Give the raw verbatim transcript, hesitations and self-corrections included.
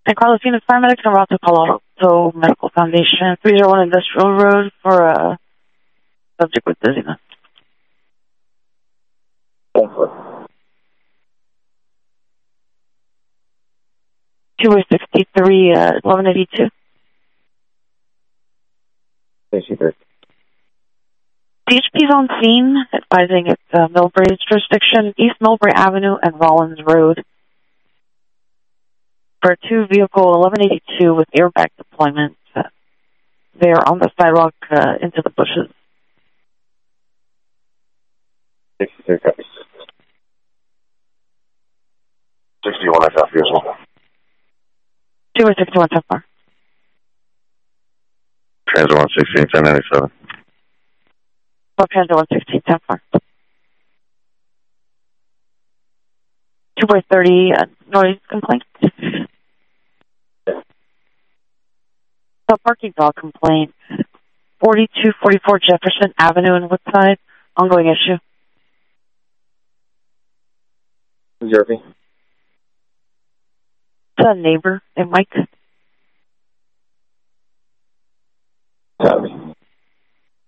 And Carlos, Phoenix paramedics en route to Palo Alto Medical Foundation, three oh one Industrial Road for a subject with dizziness. two way sixty-three, uh, eleven eighty-two. sixty-three. D H P's on scene, advising it's uh, Millbrae's jurisdiction, East Millbrae Avenue and Rollins Road. For two vehicle eleven eighty-two with airbag deployment. Uh, they are on the sidewalk uh, into the bushes. sixty-three copies. sixty-one, I copy as well. two way sixty-one, ten four. Transit one sixteen, ten ninety-seven. Well, Transit one sixteen, ten four. two way thirty, uh, noise complaint. The parking dog complaint. forty-two forty-four Jefferson Avenue in Woodside. Ongoing issue. Jeremy. It's a neighbor. Hey, Mike.